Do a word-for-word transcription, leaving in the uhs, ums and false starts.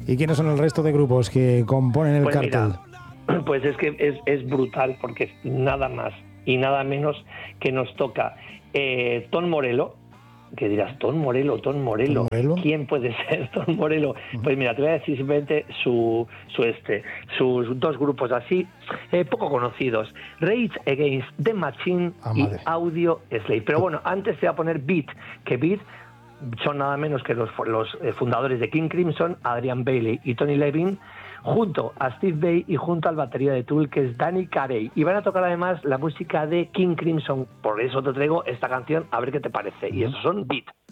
¿Y quiénes son el resto de grupos que componen el pues cartel? Mira, pues es que es, es brutal, porque es nada más y nada menos que nos toca eh, Tom Morello, que dirás, Tom Morello, Tom Morello, ¿Tom Morello? ¿quién puede ser Tom Morello? Uh-huh. Pues mira, te voy a decir simplemente su, su este, sus dos grupos así, eh, poco conocidos, Rage Against the Machine ah, y madre. Audio Slave. Pero bueno, antes te voy a poner Beat, que Beat son nada menos que los, los fundadores de King Crimson, Adrian Bailey y Tony Levin, junto a Steve Vai y junto al batería de Tool, que es Danny Carey. Y van a tocar además la música de King Crimson. Por eso te traigo esta canción, a ver qué te parece. Uh-huh. Y esos son Beat.